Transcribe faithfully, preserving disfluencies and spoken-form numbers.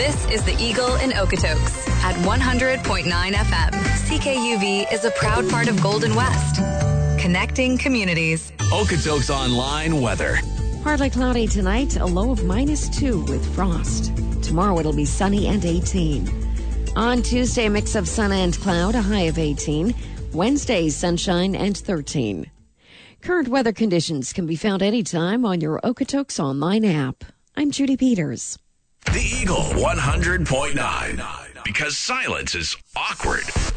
This is the Eagle in Okotoks at one hundred point nine F M. C K U V is a proud part of Golden West, connecting communities. Okotoks Online weather. Partly cloudy tonight, a low of minus two with frost. Tomorrow it'll be sunny and eighteen. On Tuesday, a mix of sun and cloud, a high of eighteen. Wednesday, sunshine and thirteen. Current weather conditions can be found anytime on your Okotoks Online app. I'm Judy Peters. The Eagle one hundred point nine. Because silence is awkward.